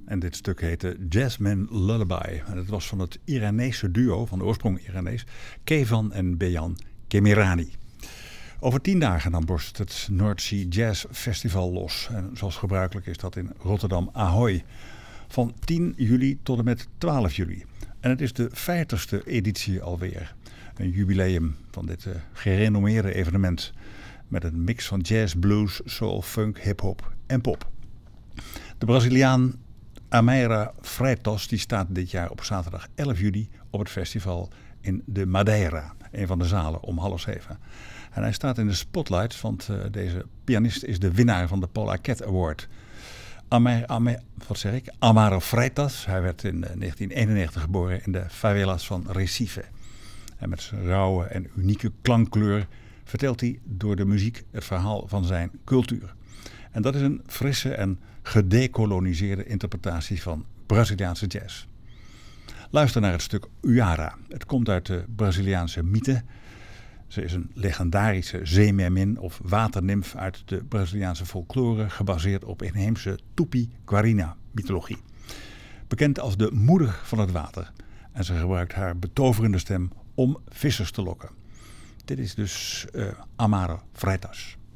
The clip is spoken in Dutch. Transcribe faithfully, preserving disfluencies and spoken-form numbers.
En dit stuk heette Jasmine Lullaby. En het was van het Iranese duo, van de oorsprong Iranees, Kevan en Beyan Kemirani. Over tien dagen dan borst het North Sea Jazz Festival los. En zoals gebruikelijk is dat in Rotterdam Ahoy. Van tien juli tot en met twaalf juli. En het is de vijftigste editie alweer. Een jubileum van dit uh, gerenommeerde evenement. Met een mix van jazz, blues, soul, funk, hip-hop en pop. De Braziliaan Amaira Freitas die staat dit jaar op zaterdag elf juli op het festival in de Madeira. Een van de zalen om half zeven. En hij staat in de spotlight, want uh, deze pianist is de winnaar van de Paula Cat Award. Amar, Amar, wat zeg ik? Amaro Freitas. Hij werd in uh, negentien eenennegentig geboren in de favelas van Recife. En met zijn rauwe en unieke klankkleur vertelt hij door de muziek het verhaal van zijn cultuur. En dat is een frisse en gedekoloniseerde interpretatie van Braziliaanse jazz. Luister naar het stuk Uara. Het komt uit de Braziliaanse mythe. Ze is een legendarische zeemeermin of waternimf uit de Braziliaanse folklore, gebaseerd op inheemse Tupi-Guarina-mythologie. Bekend als de moeder van het water. En ze gebruikt haar betoverende stem om vissers te lokken. Dit is dus uh, Amaro Freitas.